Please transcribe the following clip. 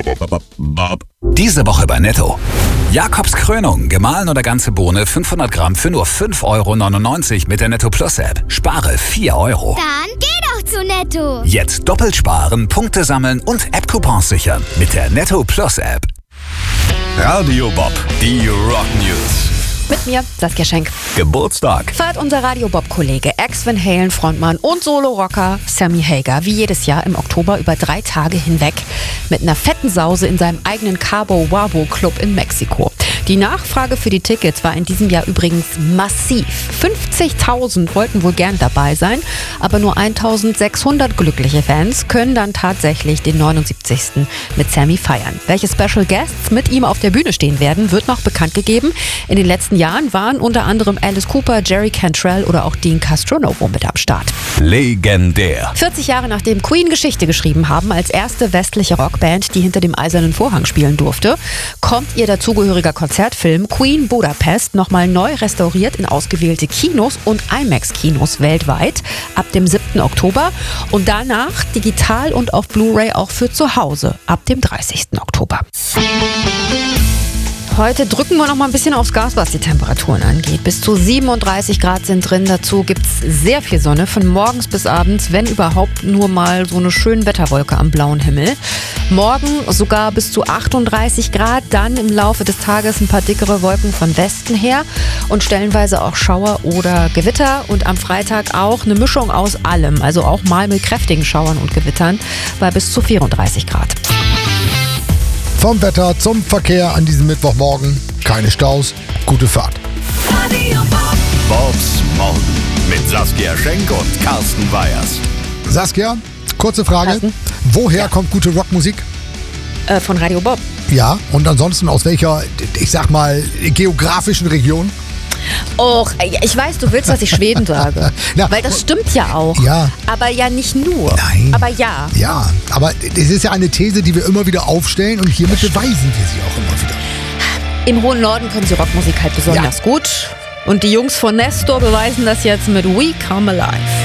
Diese Woche bei Netto. Jakobs Krönung, gemahlen oder ganze Bohne 500 Gramm für nur 5,99 € mit der Netto Plus App. Spare 4 €. Dann geh doch zu Netto. Jetzt doppelt sparen, Punkte sammeln und App-Coupons sichern mit der Netto Plus App. Radio Bob, die Rock News. Mit mir, Saskia Schenk. Geburtstag. Feiert unser Radio Bob-Kollege, Ex-Van Halen-Frontmann und Solo-Rocker Sammy Hagar wie jedes Jahr im Oktober über 3 Tage hinweg mit einer fetten Sause in seinem eigenen Cabo Wabo Club in Mexiko. Die Nachfrage für die Tickets war in diesem Jahr übrigens massiv. 50.000 wollten wohl gern dabei sein, aber nur 1.600 glückliche Fans können dann tatsächlich den 79. mit Sammy feiern. Welche Special Guests mit ihm auf der Bühne stehen werden, wird noch bekannt gegeben. In den letzten Jahren waren unter anderem Alice Cooper, Jerry Cantrell oder auch Dean Castronovo mit am Start. Legendär. 40 Jahre nachdem Queen Geschichte geschrieben haben, als erste westliche Rockband, die hinter dem Eisernen Vorhang spielen durfte, kommt ihr dazugehöriger Konzertfilm Queen Budapest nochmal neu restauriert in ausgewählte Kinos und IMAX-Kinos weltweit ab dem 7. Oktober und danach digital und auf Blu-ray auch für zu Hause ab dem 30. Oktober. Heute drücken wir noch mal ein bisschen aufs Gas, was die Temperaturen angeht. Bis zu 37 Grad sind drin. Dazu gibt es sehr viel Sonne, von morgens bis abends, wenn überhaupt nur mal so eine schöne Wetterwolke am blauen Himmel. Morgen sogar bis zu 38 Grad, dann im Laufe des Tages ein paar dickere Wolken von Westen her und stellenweise auch Schauer oder Gewitter. Und am Freitag auch eine Mischung aus allem, also auch mal mit kräftigen Schauern und Gewittern bei bis zu 34 Grad. Vom Wetter zum Verkehr an diesem Mittwochmorgen. Keine Staus, gute Fahrt. Bobs Morgen mit Saskia Schenk und Carsten Weyers. Saskia, kurze Frage. Carsten? Woher kommt gute Rockmusik? Von Radio Bob. Ja, und ansonsten aus welcher, ich sag mal, geografischen Region? Och, ich weiß, du willst, dass ich Schweden sage. Na, weil das stimmt ja auch. Ja. Aber ja nicht nur. Nein. Aber ja. Ja, aber es ist ja eine These, die wir immer wieder aufstellen und hiermit beweisen wir sie auch immer wieder. Im hohen Norden können sie Rockmusik halt besonders gut. Und die Jungs von Nestor beweisen das jetzt mit We Come Alive.